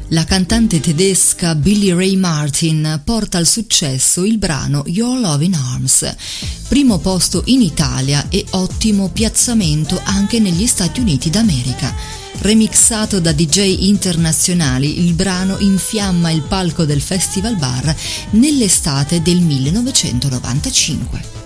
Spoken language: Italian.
La cantante tedesca Billie Ray Martin porta al successo il brano Your Love in Arms, primo posto in Italia e ottimo piazzamento anche negli Stati Uniti d'America. Remixato da DJ internazionali, il brano infiamma il palco del Festival Bar nell'estate del 1995.